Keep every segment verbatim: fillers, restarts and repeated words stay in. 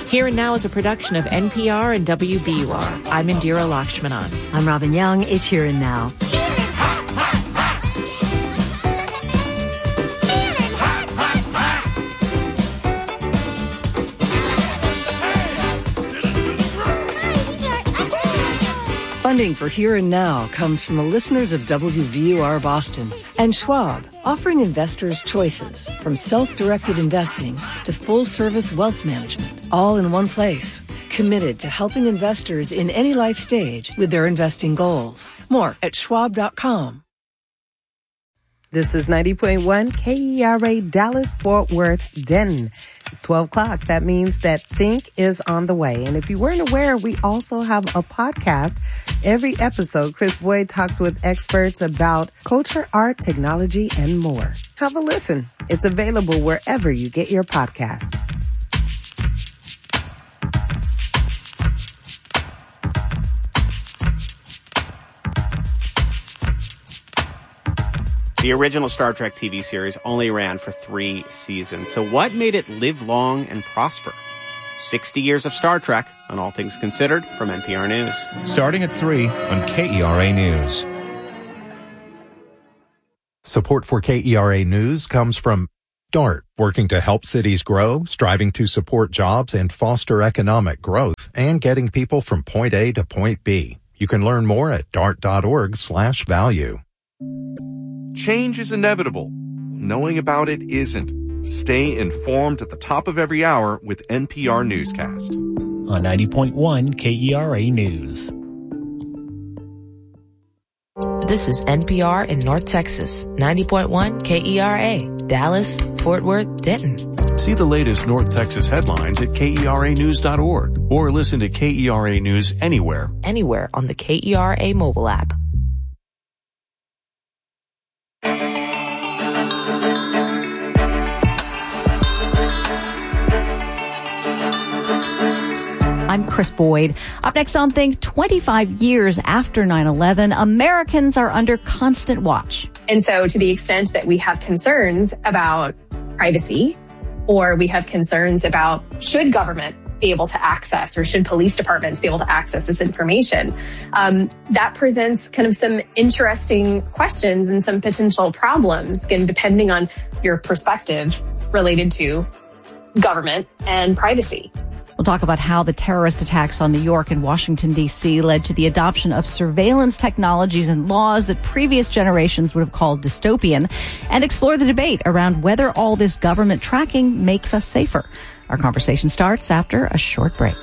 Here and Now is a production of N P R and W B U R. I'm Indira Lakshmanan. I'm Robin Young. It's Here and Now. Funding for Here and Now comes from the listeners of W B U R Boston and Schwab, offering investors choices from self-directed investing to full-service wealth management, all in one place. Committed to helping investors in any life stage with their investing goals. More at schwab dot com. This is ninety point one K E R A Dallas Fort Worth Denton. It's twelve o'clock. That means that Think is on the way. And if you weren't aware, we also have a podcast. Every episode, Chris Boyd talks with experts about culture, art, technology, and more. Have a listen. It's available wherever you get your podcasts. The original Star Trek T V series only ran for three seasons. So what made it live long and prosper? sixty years of Star Trek on All Things Considered from N P R News. Starting at three on K E R A News. Support for K E R A News comes from DART, working to help cities grow, striving to support jobs and foster economic growth, and getting people from point A to point B. You can learn more at dart.org slash value. Change is inevitable. Knowing about it isn't. Stay informed at the top of every hour with N P R Newscast. On ninety point one K E R A News. This is N P R in North Texas. ninety point one K E R A. Dallas, Fort Worth, Denton. See the latest North Texas headlines at K E R A news dot org or listen to K E R A News anywhere. Anywhere on the K E R A mobile app. I'm Chris Boyd. Up next on Think, twenty-five years after nine eleven, Americans are under constant watch. And so to the extent that we have concerns about privacy, or we have concerns about should government be able to access, or should police departments be able to access this information, um, that presents kind of some interesting questions and some potential problems, again, depending on your perspective related to government and privacy. We'll talk about how the terrorist attacks on New York and Washington, D C led to the adoption of surveillance technologies and laws that previous generations would have called dystopian, and explore the debate around whether all this government tracking makes us safer. Our conversation starts after a short break.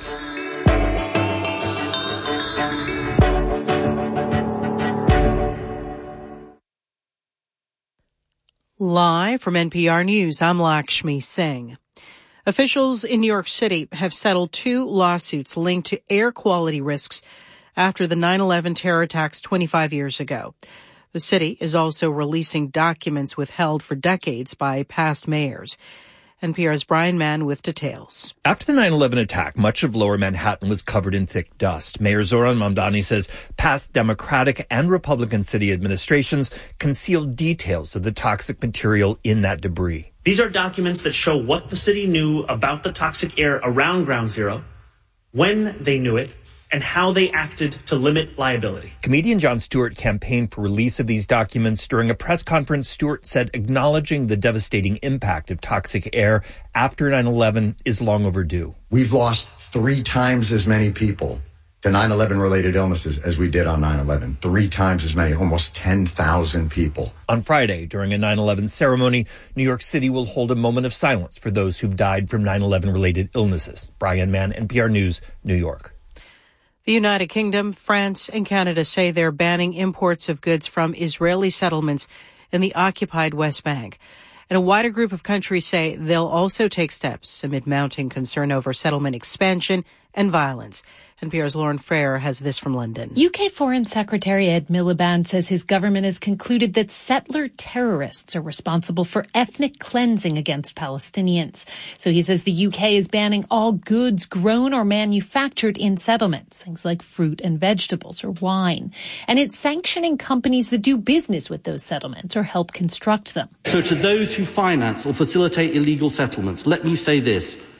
Live from N P R News, I'm Lakshmi Singh. Officials in New York City have settled two lawsuits linked to air quality risks after the nine eleven terror attacks twenty-five years ago. The city is also releasing documents withheld for decades by past mayors. N P R's Brian Mann with details. After the nine eleven attack, much of lower Manhattan was covered in thick dust. Mayor Zoran Mamdani says past Democratic and Republican city administrations concealed details of the toxic material in that debris. These are documents that show what the city knew about the toxic air around Ground Zero, when they knew it, and how they acted to limit liability. Comedian Jon Stewart campaigned for release of these documents. During a press conference, Stewart said acknowledging the devastating impact of toxic air after nine eleven is long overdue. We've lost three times as many people to nine eleven related illnesses as we did on nine eleven. Three times as many, almost ten thousand people. On Friday, during a nine eleven ceremony, New York City will hold a moment of silence for those who've died from nine eleven related illnesses. Brian Mann, N P R News, New York. The United Kingdom, France, and Canada say they're banning imports of goods from Israeli settlements in the occupied West Bank. And a wider group of countries say they'll also take steps amid mounting concern over settlement expansion and violence. N P R's Lauren Frere has this from London. U K Foreign Secretary Ed Miliband says his government has concluded that settler terrorists are responsible for ethnic cleansing against Palestinians. So he says the U K is banning all goods grown or manufactured in settlements, things like fruit and vegetables or wine. And it's sanctioning companies that do business with those settlements or help construct them. So to those who finance or facilitate illegal settlements, let me say this.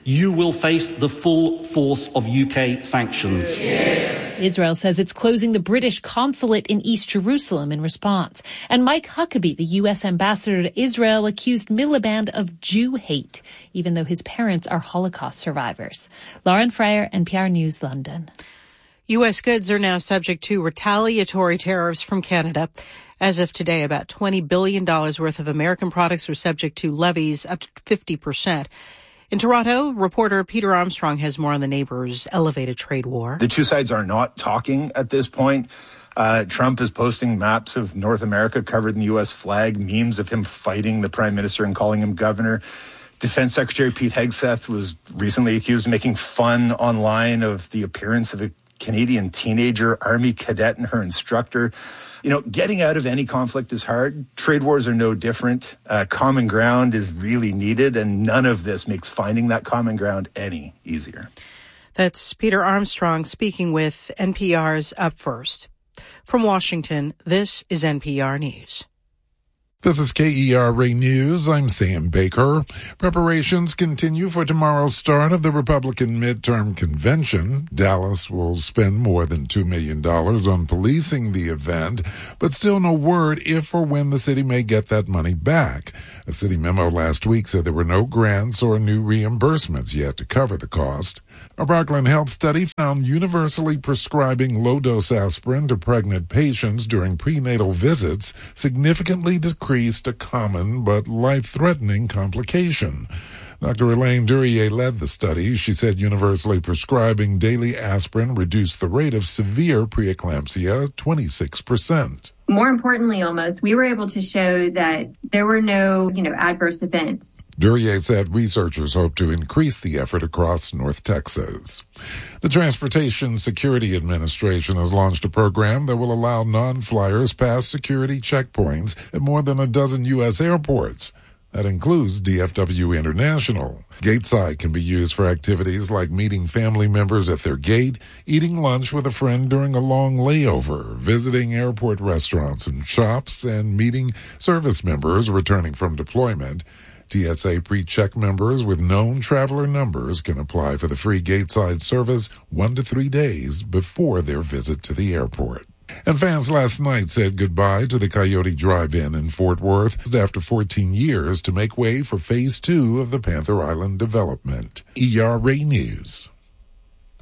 you will face the full force of U K sanctions. Yeah. Israel says it's closing the British consulate in East Jerusalem in response. And Mike Huckabee, the U S ambassador to Israel, accused Miliband of Jew hate, even though his parents are Holocaust survivors. Lauren Fryer, N P R News, London. U S goods are now subject to retaliatory tariffs from Canada. As of today, about twenty billion dollars worth of American products are subject to levies up to fifty percent. In Toronto, reporter Peter Armstrong has more on the neighbors' elevated trade war. The two sides are not talking at this point. Uh, Trump is posting maps of North America covered in the U S flag, memes of him fighting the prime minister and calling him governor. Defense Secretary Pete Hegseth was recently accused of making fun online of the appearance of a Canadian teenager Army cadet and her instructor. You know, getting out of any conflict is hard. Trade wars are no different. Uh, common ground is really needed, and none of this makes finding that common ground any easier. That's Peter Armstrong speaking with N P R's Up First. From Washington, this is N P R News. This is K E R A News. I'm Sam Baker. Preparations continue for tomorrow's start of the Republican midterm convention. Dallas will spend more than two million dollars on policing the event, but still no word if or when the city may get that money back. A city memo last week said there were no grants or new reimbursements yet to cover the cost. A Rockland Health study found universally prescribing low-dose aspirin to pregnant patients during prenatal visits significantly decreased a common but life-threatening complication. Doctor Elaine Duryea led the study. She said universally prescribing daily aspirin reduced the rate of severe preeclampsia twenty-six percent. More importantly, almost, we were able to show that there were no, you know, adverse events. Duryea said researchers hope to increase the effort across North Texas. The Transportation Security Administration has launched a program that will allow non-flyers past security checkpoints at more than a dozen U S airports. That includes D F W International. Gateside can be used for activities like meeting family members at their gate, eating lunch with a friend during a long layover, visiting airport restaurants and shops, and meeting service members returning from deployment. T S A pre-check members with known traveler numbers can apply for the free Gateside service one to three days before their visit to the airport. And fans last night said goodbye to the Coyote Drive-In in Fort Worth after fourteen years to make way for Phase two of the Panther Island development. E R A News.